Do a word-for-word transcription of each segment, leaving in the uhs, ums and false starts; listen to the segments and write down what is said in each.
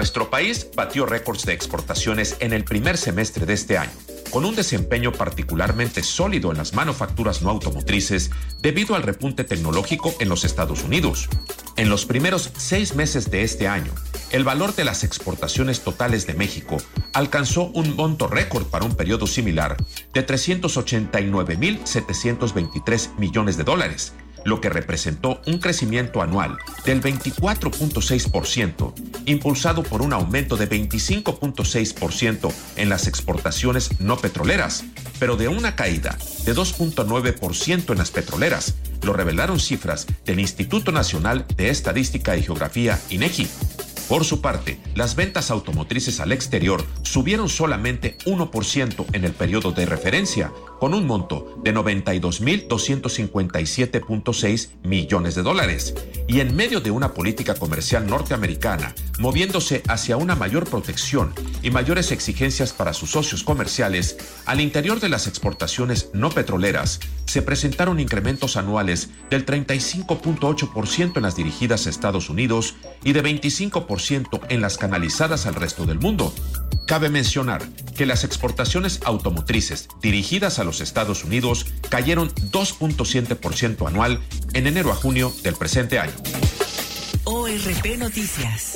Nuestro país batió récords de exportaciones en el primer semestre de este año, con un desempeño particularmente sólido en las manufacturas no automotrices debido al repunte tecnológico en los Estados Unidos. En los primeros seis meses de este año, el valor de las exportaciones totales de México alcanzó un monto récord para un periodo similar de trescientos ochenta y nueve mil setecientos veintitrés millones de dólares, lo que representó un crecimiento anual del veinticuatro punto seis por ciento, impulsado por un aumento de veinticinco punto seis por ciento en las exportaciones no petroleras, pero de una caída de dos punto nueve por ciento en las petroleras, lo revelaron cifras del Instituto Nacional de Estadística y Geografía, INEGI. Por su parte, las ventas automotrices al exterior subieron solamente uno por ciento en el periodo de referencia, con un monto de noventa y dos mil doscientos cincuenta y siete punto seis millones de dólares. Y en medio de una política comercial norteamericana moviéndose hacia una mayor protección y mayores exigencias para sus socios comerciales, al interior de las exportaciones no petroleras se presentaron incrementos anuales del treinta y cinco punto ocho por ciento en las dirigidas a Estados Unidos y de veinticinco por ciento en las canalizadas al resto del mundo. Cabe mencionar que las exportaciones automotrices dirigidas a los Estados Unidos cayeron dos punto siete por ciento anual en enero a junio del presente año. O R P Noticias.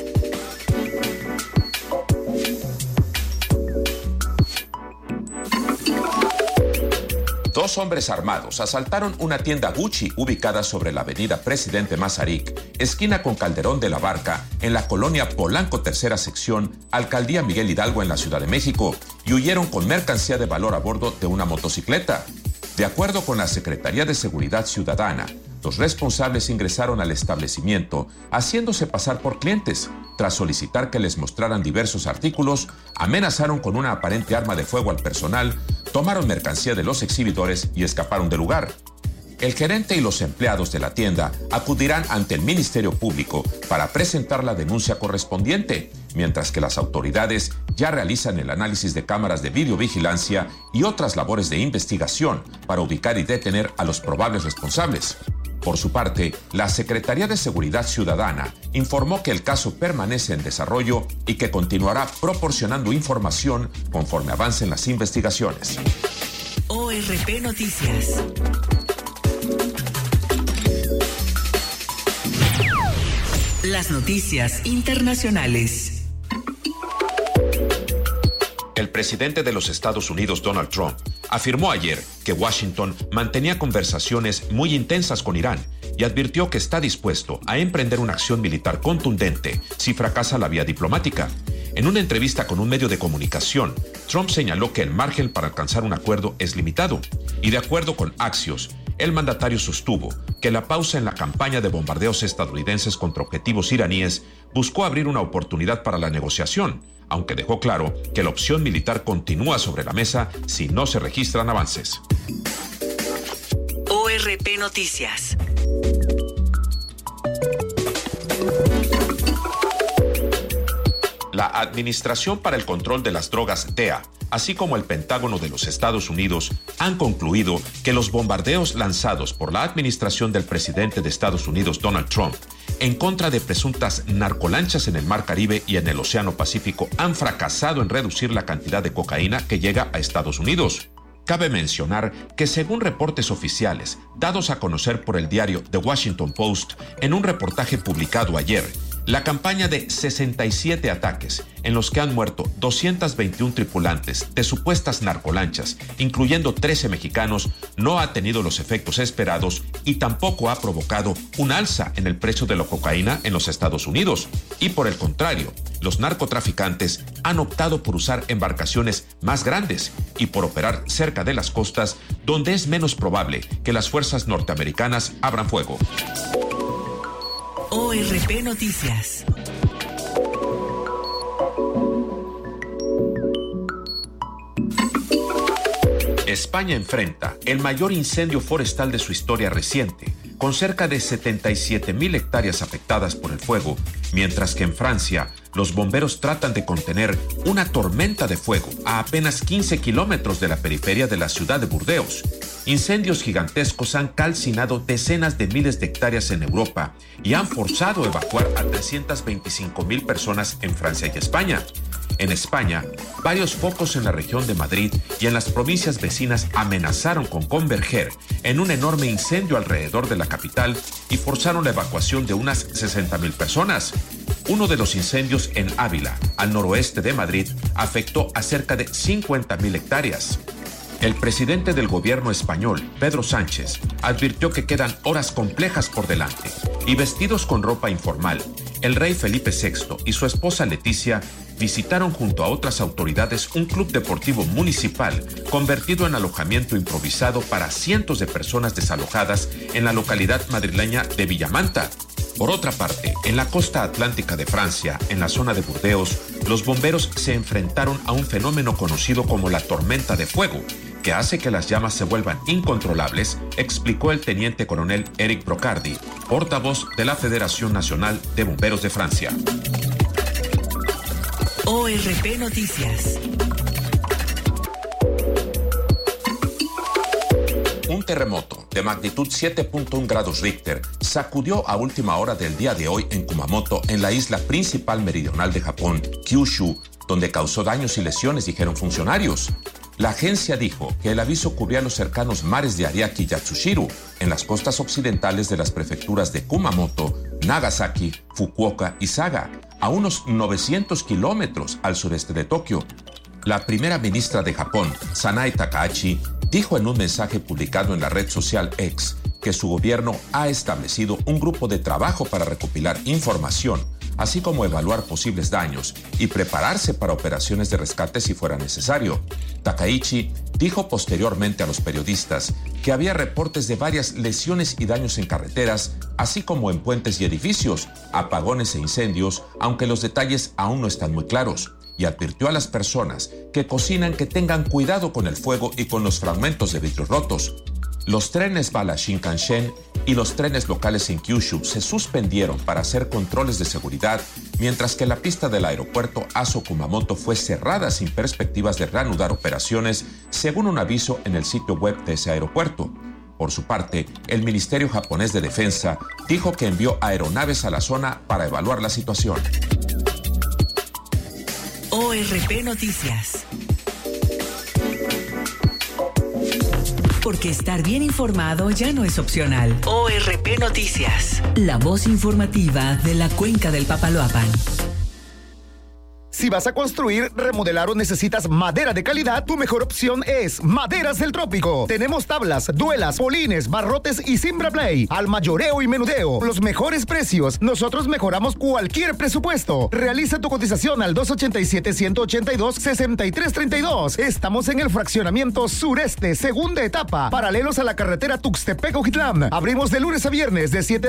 Dos hombres armados asaltaron una tienda Gucci ubicada sobre la avenida Presidente Mazarik, esquina con Calderón de la Barca, en la colonia Polanco Tercera Sección, Alcaldía Miguel Hidalgo en la Ciudad de México, y huyeron con mercancía de valor a bordo de una motocicleta. De acuerdo con la Secretaría de Seguridad Ciudadana, los responsables ingresaron al establecimiento haciéndose pasar por clientes. Tras solicitar que les mostraran diversos artículos, amenazaron con una aparente arma de fuego al personal, tomaron mercancía de los exhibidores y escaparon del lugar. El gerente y los empleados de la tienda acudirán ante el Ministerio Público para presentar la denuncia correspondiente, mientras que las autoridades ya realizan el análisis de cámaras de videovigilancia y otras labores de investigación para ubicar y detener a los probables responsables. Por su parte, la Secretaría de Seguridad Ciudadana informó que el caso permanece en desarrollo y que continuará proporcionando información conforme avancen las investigaciones. O R P Noticias. Las noticias internacionales. El presidente de los Estados Unidos, Donald Trump, afirmó ayer que Washington mantenía conversaciones muy intensas con Irán y advirtió que está dispuesto a emprender una acción militar contundente si fracasa la vía diplomática. En una entrevista con un medio de comunicación, Trump señaló que el margen para alcanzar un acuerdo es limitado y, de acuerdo con Axios, el mandatario sostuvo que la pausa en la campaña de bombardeos estadounidenses contra objetivos iraníes buscó abrir una oportunidad para la negociación, aunque dejó claro que la opción militar continúa sobre la mesa si no se registran avances. O R P Noticias. La Administración para el Control de las Drogas, D E A, así como el Pentágono de los Estados Unidos, han concluido que los bombardeos lanzados por la administración del presidente de Estados Unidos, Donald Trump, en contra de presuntas narcolanchas en el Mar Caribe y en el Océano Pacífico han fracasado en reducir la cantidad de cocaína que llega a Estados Unidos. Cabe mencionar que, según reportes oficiales dados a conocer por el diario The Washington Post en un reportaje publicado ayer, la campaña de sesenta y siete ataques en los que han muerto doscientos veintiún tripulantes de supuestas narcolanchas, incluyendo trece mexicanos, no ha tenido los efectos esperados y tampoco ha provocado un alza en el precio de la cocaína en los Estados Unidos. Y por el contrario, los narcotraficantes han optado por usar embarcaciones más grandes y por operar cerca de las costas, donde es menos probable que las fuerzas norteamericanas abran fuego. O R P Noticias. España enfrenta el mayor incendio forestal de su historia reciente, con cerca de setenta y siete mil hectáreas afectadas por el fuego, mientras que en Francia los bomberos tratan de contener una tormenta de fuego a apenas quince kilómetros de la periferia de la ciudad de Burdeos. Incendios gigantescos han calcinado decenas de miles de hectáreas en Europa y han forzado a evacuar a trescientas veinticinco mil personas en Francia y España. En España, varios focos en la región de Madrid y en las provincias vecinas amenazaron con converger en un enorme incendio alrededor de la capital y forzaron la evacuación de unas sesenta mil personas. Uno de los incendios en Ávila, al noroeste de Madrid, afectó a cerca de cincuenta mil hectáreas. El presidente del gobierno español, Pedro Sánchez, advirtió que quedan horas complejas por delante y vestidos con ropa informal, el rey Felipe sexto y su esposa Leticia visitaron junto a otras autoridades un club deportivo municipal convertido en alojamiento improvisado para cientos de personas desalojadas en la localidad madrileña de Villamanta. Por otra parte, en la costa atlántica de Francia, en la zona de Burdeos, los bomberos se enfrentaron a un fenómeno conocido como la tormenta de fuego, que hace que las llamas se vuelvan incontrolables, explicó el teniente coronel Eric Brocardi, portavoz de la Federación Nacional de Bomberos de Francia. O R P Noticias. Un terremoto de magnitud siete punto uno grados Richter sacudió a última hora del día de hoy en Kumamoto, en la isla principal meridional de Japón, Kyushu, donde causó daños y lesiones, dijeron funcionarios. La agencia dijo que el aviso cubría los cercanos mares de Ariake y Yatsushiro, en las costas occidentales de las prefecturas de Kumamoto, Nagasaki, Fukuoka y Saga, a unos novecientos kilómetros al sureste de Tokio. La primera ministra de Japón, Sanae Takahashi, dijo en un mensaje publicado en la red social X que su gobierno ha establecido un grupo de trabajo para recopilar información, así como evaluar posibles daños y prepararse para operaciones de rescate si fuera necesario. Takaichi dijo posteriormente a los periodistas que había reportes de varias lesiones y daños en carreteras, así como en puentes y edificios, apagones e incendios, aunque los detalles aún no están muy claros, y advirtió a las personas que cocinan que tengan cuidado con el fuego y con los fragmentos de vidrio rotos. Los trenes bala Shinkansen y los trenes locales en Kyushu se suspendieron para hacer controles de seguridad, mientras que la pista del aeropuerto Aso Kumamoto fue cerrada sin perspectivas de reanudar operaciones, según un aviso en el sitio web de ese aeropuerto. Por su parte, el Ministerio japonés de Defensa dijo que envió aeronaves a la zona para evaluar la situación. O R P Noticias. Porque estar bien informado ya no es opcional. O R P Noticias. La voz informativa de la Cuenca del Papaloapan. Si vas a construir, remodelar o necesitas madera de calidad, tu mejor opción es Maderas del Trópico. Tenemos tablas, duelas, polines, barrotes y Simbraplay. Al mayoreo y menudeo. Los mejores precios. Nosotros mejoramos cualquier presupuesto. Realiza tu cotización al dos ochenta y siete, ciento ochenta y dos, sesenta y tres treinta y dos. Estamos en el fraccionamiento sureste, segunda etapa, paralelos a la carretera Tuxtepec-Ojitlán. Abrimos de lunes a viernes de siete